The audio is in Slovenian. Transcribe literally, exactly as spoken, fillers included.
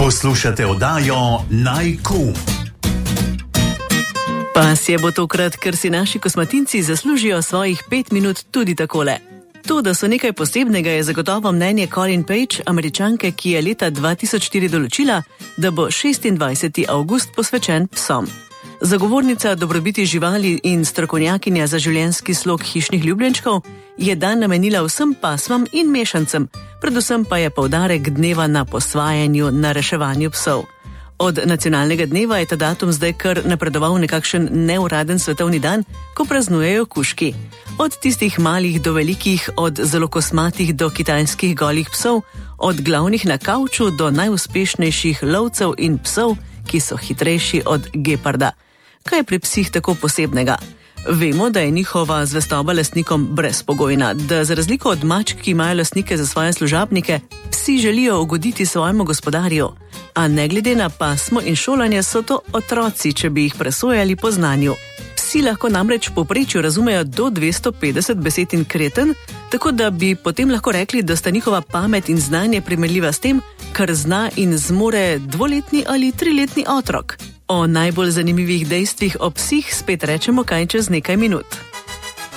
Poslušate oddajo Naj Kum. Pasje bo tokrat, ker si naši kosmatinci zaslužijo svojih pet minut tudi takole. To, da so nekaj posebnega, je zagotovo mnenje Colin Page, Američanke, ki je leta dva tisoč štiri določila, da bo šestindvajseti avgust posvečen psom. Zagovornica dobrobiti živali in strokovnjakinja za življenjski slog hišnih ljubljenčkov je dan namenila vsem pasmam in mešancem, predvsem pa je poudarek dneva na posvajanju, na reševanju psov. Od nacionalnega dneva je ta datum zdaj kar napredoval nekakšen neuraden svetovni dan, ko praznujejo kužki. Od tistih malih do velikih, od zelo kosmatih do kitajskih golih psov, od glavnih na kavču do najuspešnejših lovcev in psov, ki so hitrejši od geparda. Kaj je pri psih tako posebnega? Vemo, da je njihova zvestoba lastnikom brezpogojna, da za razliko od mačk, ki imajo lastnike za svoje služabnike, psi želijo ugoditi svojemu gospodarju. A ne glede na pasmo in šolanje so to otroci, če bi jih presojali po znanju. Psi lahko namreč v povprečju razumejo do dvesto petdeset besed in kreten, tako da bi potem lahko rekli, da sta njihova pamet in znanje primerljiva s tem, kar zna in zmore dvoletni ali triletni otrok. O najbolj zanimivih dejstvih o psih spet rečemo kaj čez nekaj minut.